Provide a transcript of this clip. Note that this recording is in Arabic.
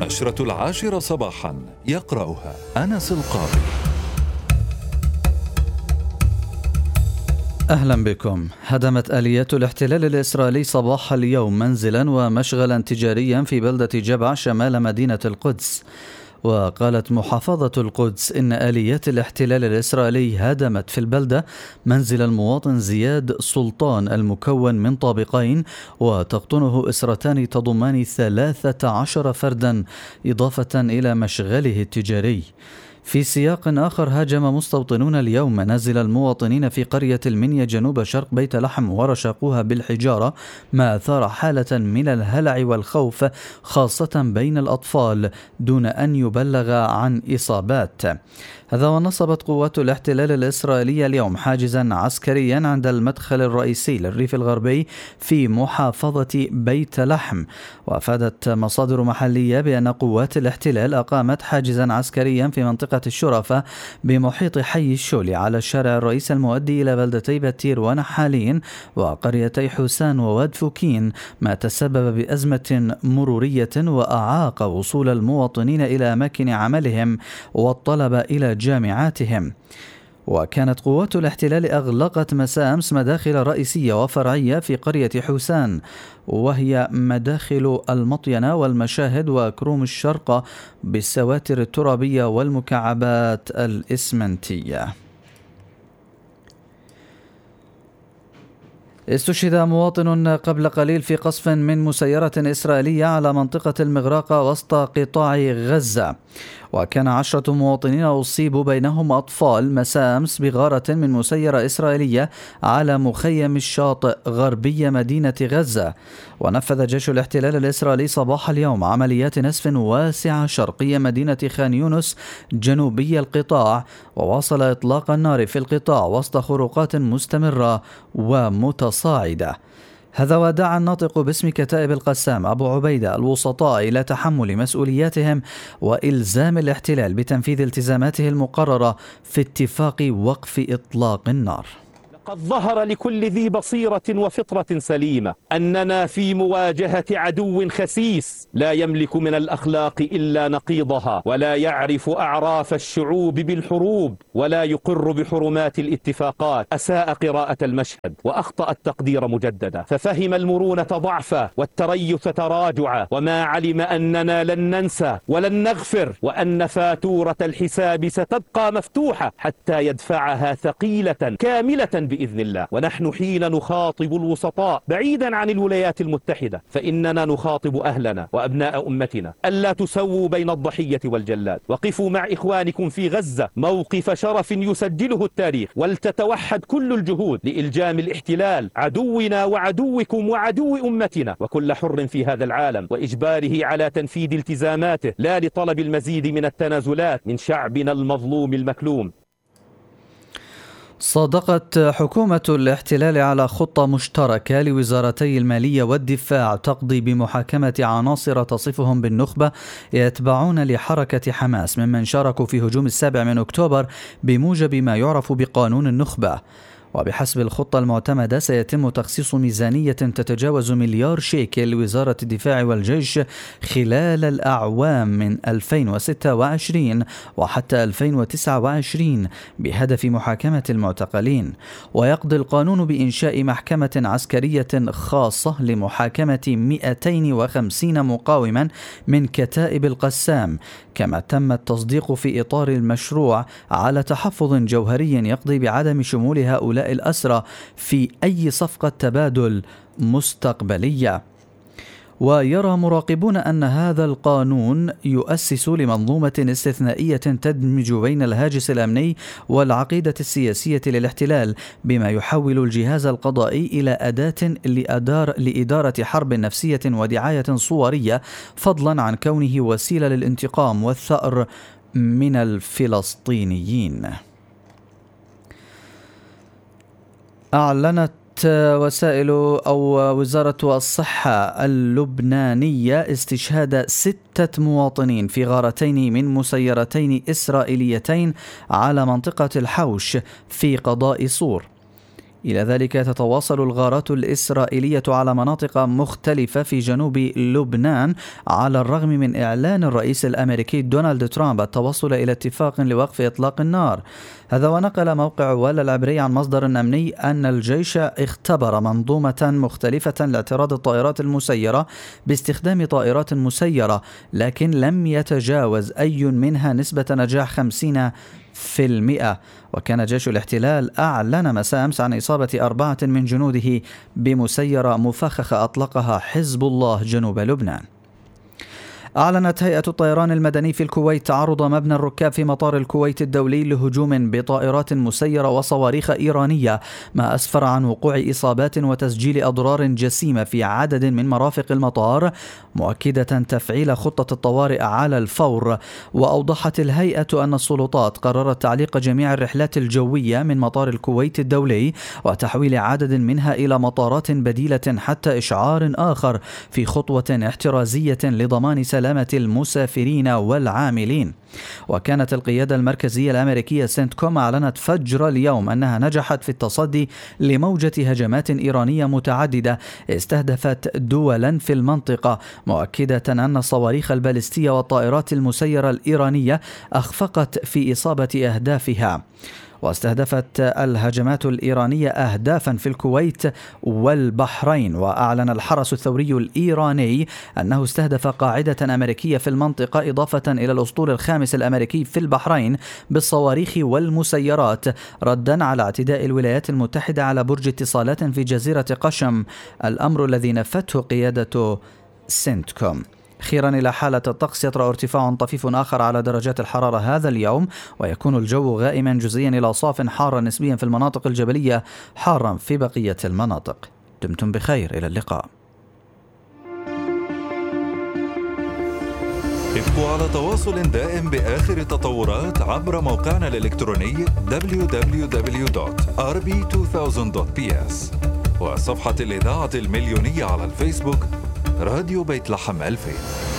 نشرة 10 صباحا يقرأها أنس القاضي. أهلا بكم. هدمت آليات الاحتلال الإسرائيلي صباح اليوم منزلا ومشغلا تجاريا في بلدة جبع شمال مدينة القدس. وقالت محافظة القدس إن آليات الاحتلال الإسرائيلي هدمت في البلدة منزل المواطن زياد سلطان المكون من طابقين وتقطنه أسرتان تضمان 13 فردا إضافة إلى مشغله التجاري. في سياق آخر، هاجم مستوطنون اليوم منازل المواطنين في قرية المنيا جنوب شرق بيت لحم ورشقوها بالحجارة، ما أثار حالة من الهلع والخوف خاصة بين الأطفال دون أن يبلغ عن إصابات. هذا ونصبت قوات الاحتلال الإسرائيلية اليوم حاجزا عسكريا عند المدخل الرئيسي للريف الغربي في محافظة بيت لحم. وأفادت مصادر محلية بأن قوات الاحتلال أقامت حاجزا عسكريا في منطقة الشرفة بمحيط حي الشولي على الشارع الرئيسي المؤدي إلى بلدتي بتير ونحالين وقريتي حسان وواد فوكين، ما تسبب بأزمة مرورية وأعاق وصول المواطنين إلى أماكن عملهم والطلبة إلى جامعاتهم. وكانت قوات الاحتلال أغلقت مساء أمس مداخل رئيسية وفرعية في قرية حسان، وهي مداخل المطينة والمشاهد وكروم الشرقة بالسواتر الترابية والمكعبات الإسمنتية. استشهد مواطن قبل قليل في قصف من مسيرة إسرائيلية على منطقة المغراقة وسط قطاع غزة. وكان 10 مواطنين أصيبوا بينهم أطفال مساء أمس بغارة من مسيرة إسرائيلية على مخيم الشاطئ غربي مدينة غزة. ونفذ جيش الاحتلال الإسرائيلي صباح اليوم عمليات نسف واسعة شرقية مدينة خان يونس جنوبي القطاع، وواصل إطلاق النار في القطاع وسط خروقات مستمرة ومتصاعدة. هذا ودعا الناطق باسم كتائب القسام أبو عبيدة الوسطاء إلى تحمل مسؤولياتهم وإلزام الاحتلال بتنفيذ التزاماته المقررة في اتفاق وقف إطلاق النار. قد ظهر لكل ذي بصيرة وفطرة سليمة أننا في مواجهة عدو خسيس لا يملك من الأخلاق إلا نقيضها، ولا يعرف أعراف الشعوب بالحروب، ولا يقر بحرمات الاتفاقات. أساء قراءة المشهد وأخطأ التقدير مجددا، ففهم المرونة ضعفا والتريث تراجعا، وما علم أننا لن ننسى ولن نغفر، وأن فاتورة الحساب ستبقى مفتوحة حتى يدفعها ثقيلة كاملة بإذن الله. ونحن حين نخاطب الوسطاء بعيدا عن الولايات المتحدة فإننا نخاطب أهلنا وأبناء أمتنا ألا تسووا بين الضحية والجلاد. وقفوا مع إخوانكم في غزة موقف شرف يسجله التاريخ، ولتتوحد كل الجهود لإلجام الاحتلال عدونا وعدوكم وعدو أمتنا وكل حر في هذا العالم، وإجباره على تنفيذ التزاماته لا لطلب المزيد من التنازلات من شعبنا المظلوم المكلوم. صادقت حكومة الاحتلال على خطة مشتركة لوزارتي المالية والدفاع تقضي بمحاكمة عناصر تصفهم بالنخبة يتبعون لحركة حماس ممن شاركوا في هجوم 7 أكتوبر بموجب ما يعرف بقانون النخبة. وبحسب الخطة المعتمدة سيتم تخصيص ميزانية تتجاوز مليار شيكل لوزارة الدفاع والجيش خلال الأعوام من 2026 وحتى 2029 بهدف محاكمة المعتقلين. ويقضي القانون بإنشاء محكمة عسكرية خاصة لمحاكمة 250 مقاوما من كتائب القسام، كما تم التصديق في إطار المشروع على تحفظ جوهري يقضي بعدم شمول هؤلاء الأسرى في أي صفقة تبادل مستقبلية. ويرى مراقبون أن هذا القانون يؤسس لمنظومة استثنائية تدمج بين الهاجس الأمني والعقيدة السياسية للاحتلال، بما يحول الجهاز القضائي إلى أداة لإدارة حرب نفسية ودعاية صورية، فضلا عن كونه وسيلة للانتقام والثأر من الفلسطينيين. أعلنت وسائل أو وزارة الصحة اللبنانية استشهاد 6 مواطنين في غارتين من مسيرتين إسرائيليتين على منطقة الحوش في قضاء صور. إلى ذلك تتواصل الغارات الإسرائيلية على مناطق مختلفة في جنوب لبنان على الرغم من إعلان الرئيس الأمريكي دونالد ترامب التوصل إلى اتفاق لوقف إطلاق النار. هذا ونقل موقع ولا العبري عن مصدر أمني أن الجيش اختبر منظومة مختلفة لاعتراض الطائرات المسيرة باستخدام طائرات مسيرة، لكن لم يتجاوز أي منها نسبة نجاح 50%. وكان جيش الاحتلال أعلن مساء أمس عن إصابة 4 من جنوده بمسيرة مفخخة أطلقها حزب الله جنوب لبنان. أعلنت هيئة الطيران المدني في الكويت تعرض مبنى الركاب في مطار الكويت الدولي لهجوم بطائرات مسيرة وصواريخ إيرانية، ما أسفر عن وقوع إصابات وتسجيل أضرار جسيمة في عدد من مرافق المطار، مؤكدة تفعيل خطة الطوارئ على الفور. وأوضحت الهيئة أن السلطات قررت تعليق جميع الرحلات الجوية من مطار الكويت الدولي وتحويل عدد منها إلى مطارات بديلة حتى إشعار آخر، في خطوة احترازية لضمان سلامة المسافرين والعاملين. وكانت القيادة المركزية الأمريكية سنتكوم أعلنت فجر اليوم أنها نجحت في التصدي لموجة هجمات إيرانية متعددة استهدفت دولا في المنطقة، مؤكدة أن الصواريخ البالستية والطائرات المسيرة الإيرانية أخفقت في إصابة أهدافها. واستهدفت الهجمات الإيرانية أهدافا في الكويت والبحرين. وأعلن الحرس الثوري الإيراني أنه استهدف قاعدة أمريكية في المنطقة، إضافة إلى الأسطول الخامس الأمريكي في البحرين بالصواريخ والمسيرات، ردا على اعتداء الولايات المتحدة على برج اتصالات في جزيرة قشم، الأمر الذي نفته قيادة سنتكوم. أخيرا إلى حالة الطقس، يطرأ ارتفاع طفيف آخر على درجات الحرارة هذا اليوم، ويكون الجو غائما جزئيا إلى صاف حارا نسبيا في المناطق الجبلية، حارا في بقية المناطق. دمتم بخير، إلى اللقاء. ابقوا على تواصل دائم بآخر التطورات عبر موقعنا الإلكتروني www.rb2000.ps وصفحة الإذاعة المليونية على الفيسبوك راديو بيت لحم 2000.